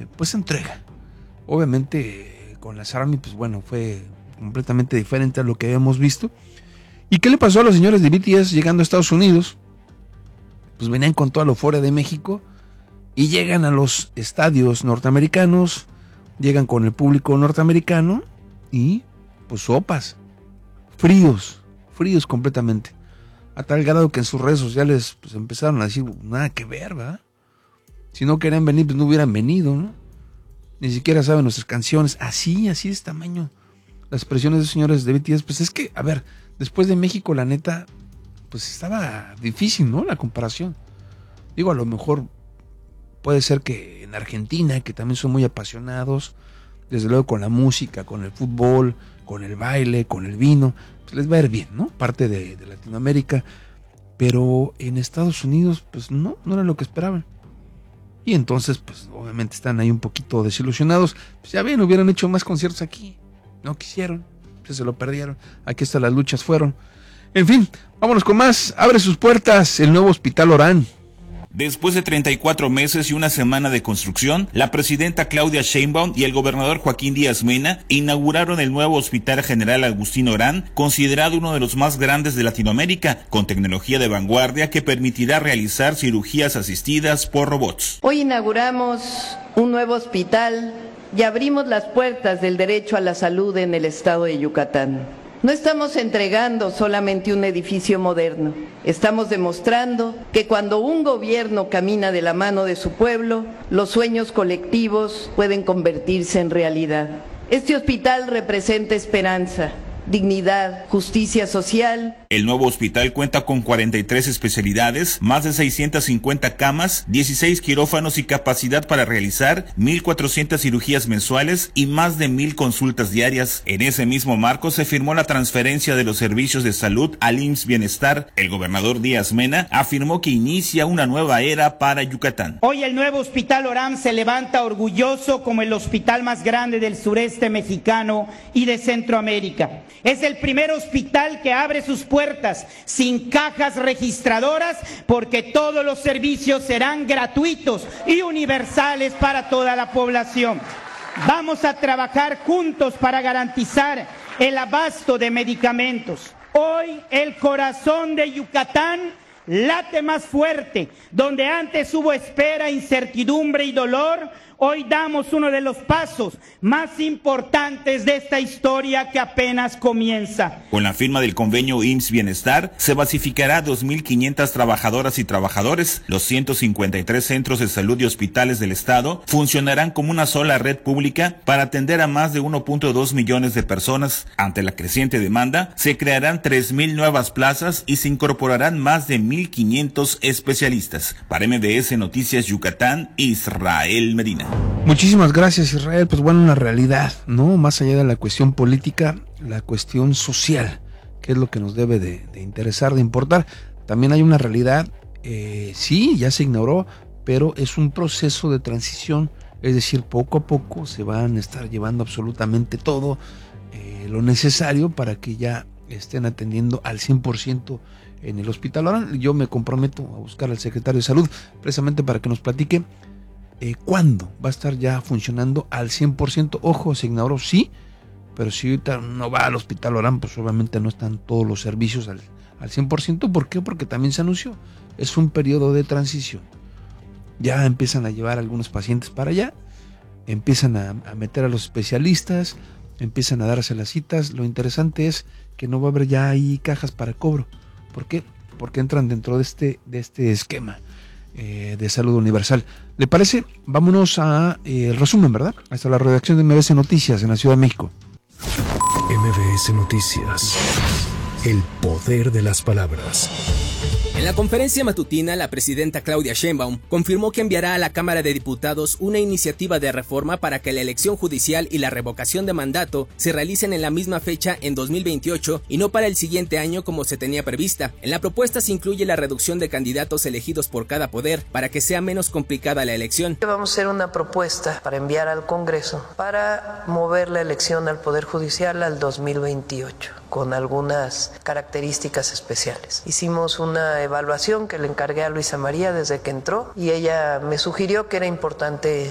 pues entrega. Obviamente con las Army, pues bueno, fue completamente diferente a lo que habíamos visto. ¿Y qué le pasó a los señores de BTS llegando a Estados Unidos? Pues venían con toda la euforia de México y llegan a los estadios norteamericanos, llegan con el público norteamericano y pues sopas, fríos completamente. A tal grado que en sus redes sociales pues empezaron a decir, nada que ver, ¿verdad? Si no querían venir, pues no hubieran venido, ¿no? Ni siquiera saben nuestras canciones. Así de este tamaño. Las expresiones de los señores de BTS, pues es que, a ver, después de México, la neta, pues estaba difícil, ¿no? La comparación. Digo, a lo mejor puede ser que en Argentina, que también son muy apasionados, desde luego con la música, con el fútbol, con el baile, con el vino, pues les va a ir bien, ¿no? Parte de Latinoamérica. Pero en Estados Unidos, pues no era lo que esperaban. Y entonces, pues obviamente están ahí un poquito desilusionados. Pues ya ven, hubieran hecho más conciertos aquí. No quisieron, pues se lo perdieron. Aquí hasta las luchas fueron. En fin, vámonos con más. Abre sus puertas el nuevo Hospital Orán. Después de 34 meses y una semana de construcción, la presidenta Claudia Sheinbaum y el gobernador Joaquín Díaz Mena inauguraron el nuevo Hospital General Agustín Orán, considerado uno de los más grandes de Latinoamérica, con tecnología de vanguardia que permitirá realizar cirugías asistidas por robots. Hoy inauguramos un nuevo hospital y abrimos las puertas del derecho a la salud en el estado de Yucatán. No estamos entregando solamente un edificio moderno, estamos demostrando que cuando un gobierno camina de la mano de su pueblo, los sueños colectivos pueden convertirse en realidad. Este hospital representa esperanza, dignidad, justicia social. El nuevo hospital cuenta con 43 especialidades, más de 650 camas, 16 quirófanos y capacidad para realizar 1,400 cirugías mensuales y más de 1,000 consultas diarias. En ese mismo marco se firmó la transferencia de los servicios de salud al IMSS Bienestar. El gobernador Díaz Mena afirmó que inicia una nueva era para Yucatán. Hoy el nuevo Hospital Orán se levanta orgulloso como el hospital más grande del sureste mexicano y de Centroamérica. Es el primer hospital que abre sus puertas sin cajas registradoras porque todos los servicios serán gratuitos y universales para toda la población. Vamos a trabajar juntos para garantizar el abasto de medicamentos. Hoy el corazón de Yucatán late más fuerte. Donde antes hubo espera, incertidumbre y dolor, hoy damos uno de los pasos más importantes de esta historia que apenas comienza. Con la firma del convenio IMSS Bienestar, se basificará 2,500 trabajadoras y trabajadores. Los 153 centros de salud y hospitales del estado funcionarán como una sola red pública para atender a más de 1.2 millones de personas. Ante la creciente demanda, se crearán 3,000 nuevas plazas y se incorporarán más de 1,500 especialistas. Para MBS Noticias Yucatán, Israel Medina. Muchísimas gracias, Israel. Pues bueno, una realidad, ¿no? Más allá de la cuestión política, la cuestión social, que es lo que nos debe de interesar, de importar. También hay una realidad, sí, ya se inauguró, pero es un proceso de transición, es decir, poco a poco se van a estar llevando absolutamente todo lo necesario para que ya estén atendiendo al 100% en el hospital. Ahora yo me comprometo a buscar al secretario de Salud precisamente para que nos platique cuándo va a estar ya funcionando al 100%. Ojo, se inauguró, sí, pero si ahorita no va al hospital Orán, pues obviamente no están todos los servicios al 100%. ¿Por qué? Porque también se anunció. Es un periodo de transición. Ya empiezan a llevar algunos pacientes para allá, empiezan a meter a los especialistas, empiezan a darse las citas. Lo interesante es que no va a haber ya ahí cajas para cobro. ¿Por qué? Porque entran dentro de este esquema de salud universal. ¿Le parece? Vámonos a el resumen, ¿verdad? Hasta la redacción de MBS Noticias en la Ciudad de México. MBS Noticias. El poder de las palabras. En la conferencia matutina, la presidenta Claudia Sheinbaum confirmó que enviará a la Cámara de Diputados una iniciativa de reforma para que la elección judicial y la revocación de mandato se realicen en la misma fecha en 2028 y no para el siguiente año como se tenía prevista. En la propuesta se incluye la reducción de candidatos elegidos por cada poder para que sea menos complicada la elección. Vamos a hacer una propuesta para enviar al Congreso para mover la elección al Poder Judicial al 2028 con algunas características especiales. Hicimos una evaluación que le encargué a Luisa María desde que entró y ella me sugirió que era importante